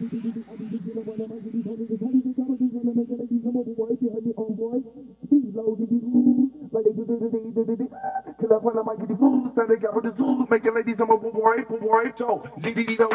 Till I find I might get the food, stand together with the zoo, making ladies, I'm a boy, so,